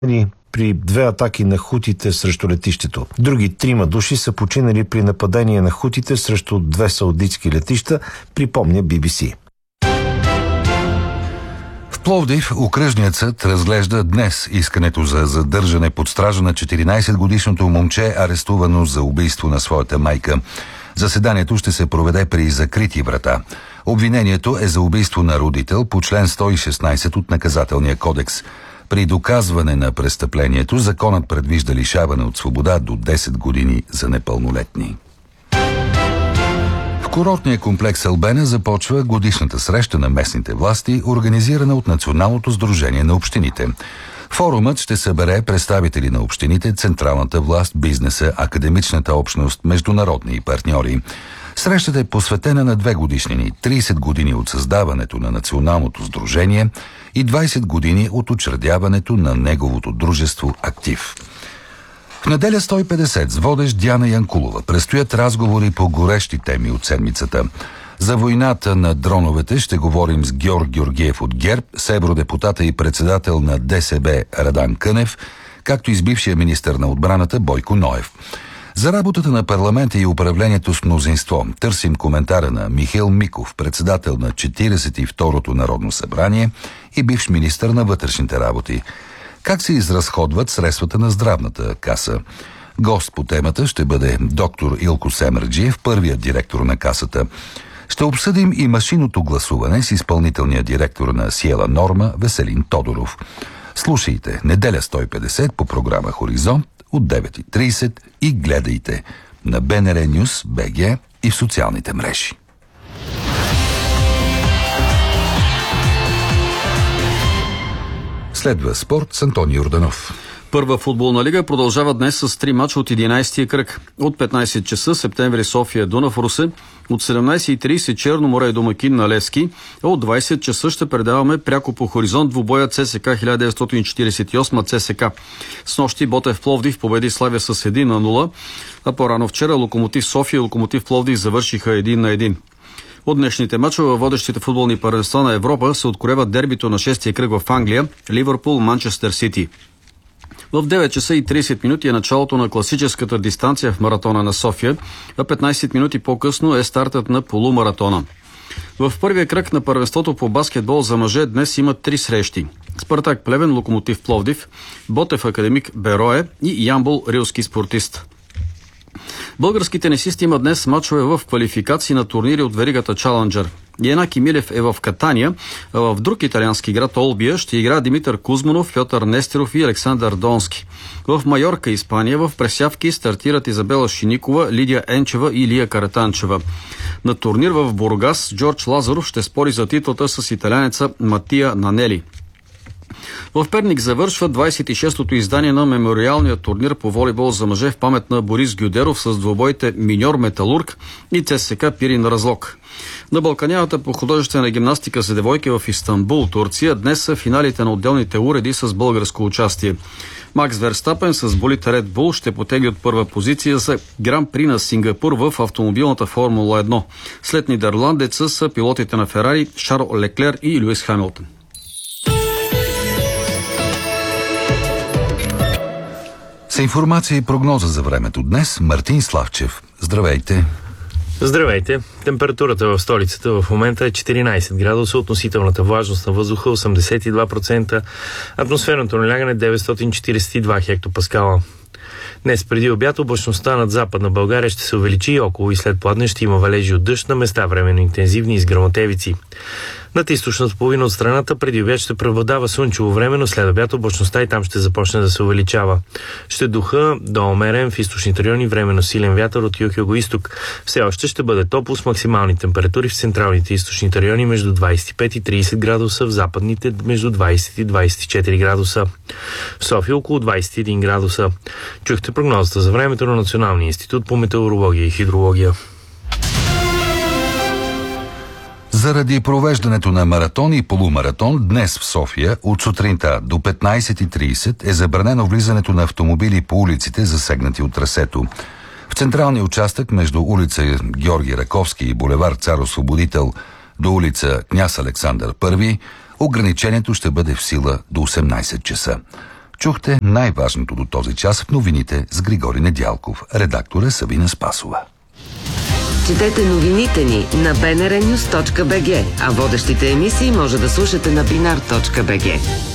при 2 атаки на хутите срещу летището. Други 3 души са починали при нападение на хутите срещу 2 саудитски летища, припомня BBC. В Пловдив окръжният съд разглежда днес искането за задържане под стража на 14-годишното момче, арестувано за убийство на своята майка. Заседанието ще се проведе при закрити врата. Обвинението е за убийство на родител по член 116 от Наказателния кодекс. При доказване на престъплението законът предвижда лишаване от свобода до 10 години за непълнолетни. В курортния комплекс Албена започва годишната среща на местните власти, организирана от Националното сдружение на общините. Форумът ще събере представители на общините, централната власт, бизнеса, академичната общност, международни партньори. Срещата е посветена на 2 годишнини, 30 години от създаването на Националното сдружение и 20 години от учредяването на неговото дружество «Актив». В неделя 150 с водещ Диана Янкулова предстоят разговори по горещи теми от седмицата. За войната на дроновете ще говорим с Георг Георгиев от ГЕРБ, с евродепутата и председател на ДСБ Радан Кънев, както и с бившия министър на отбраната Бойко Ноев. За работата на парламента и управлението с мнозинство търсим коментара на Михаил Миков, председател на 42-то Народно събрание и бивш министър на вътрешните работи. Как се изразходват средствата на здравната каса? Гост по темата ще бъде доктор Илко Семерджиев, първият директор на касата. Ще обсъдим и машинното гласуване с изпълнителния директор на Сиела Норма Веселин Тодоров. Слушайте неделя 150 по програма Хоризонт от 9:30 и гледайте на БНР News, БГ и в социалните мрежи. Следва спорт с Антони Йорданов. Първа футболна лига продължава днес с 3 мача от 11-тия кръг. От 15 часа Септември София Дунав Русе, от 17:30 Черно море и домакин на Левски, а от 20 часа ще предаваме пряко по Хоризонт двубоя ЦСК 1948 ЦСК. Снощи Ботев Пловдив победи Славия с 1-0, а по-рано вчера Локомотив София и Локомотив Пловдив завършиха 1-1. От днешните мачове във водещите футболни първенства на Европа се откроява дербито на 6-тия кръг в Англия Ливърпул-Манчестър Сити. В 9 часа и 30 минути е началото на класическата дистанция в маратона на София, а 15 минути по-късно е стартът на полумаратона. В първия кръг на първенството по баскетбол за мъже днес има 3 срещи. Спартак Плевен, Локомотив Пловдив, Ботев Академик Берое и Ямбол Рилски спортист. Български тенисисти има днес мачове в квалификации на турнири от веригата Чаленджър. Янаки Милев е в Катания, а в друг италиански град Олбия ще игра Димитър Кузманов, Пьотър Нестеров и Александър Донски. В Майорка, Испания, в пресявки стартират Изабела Шиникова, Лидия Енчева и Лия Каратанчева. На турнир в Бургас Джордж Лазаров ще спори за титлата с италянеца Матия Нанели. В Перник завършва 26-то издание на мемориалния турнир по волейбол за мъже в памет на Борис Гюдеров с двубоите Миньор Металург и ЦСК Пирин Разлог. На Балканявата по художествена гимнастика за девойки в Истанбул, Турция, днес са финалите на отделните уреди с българско участие. Макс Верстапен с болите Red Bull ще потегли от първа позиция за Гран При на Сингапур в автомобилната Формула 1. След нидерландеца са пилотите на Ферари Шарл Леклер и Луис Хамилтън. С информация и прогноза за времето днес Мартин Славчев. Здравейте! Здравейте! Температурата в столицата в момента е 14 градуса, относителната влажност на въздуха 82%, атмосферното налягане 942 хектопаскала. Днес преди обяд облачността над Западна България ще се увеличи и около и след пладне ще има валежи от дъжд, на места временно интензивни и с гръмотевици. Над източната половина от страната преди обяд ще преобладава слънчево време, но след обяд облачността и там ще започне да се увеличава. Ще духа до умерен в източните райони, временно силен вятър от юг-югоизток. Все още ще бъде топло с максимални температури в централните и източните райони между 25 и 30 градуса, в западните между 20 и 24 градуса. В София около 21 градуса. Чухте прогнозата за времето на Националния институт по метеорология и хидрология. Заради провеждането на маратон и полумаратон, днес в София от сутринта до 15:30 е забранено влизането на автомобили по улиците, засегнати от трасето. В централния участък между улица Георги Раковски и булевар Цар Освободител до улица Княз Александър I ограничението ще бъде в сила до 18 часа. Чухте най-важното до този час в новините с Григори Недялков. Редактор е Сабина Спасова. Четете новините ни на bnrnews.bg, а водещите емисии може да слушате на binar.bg.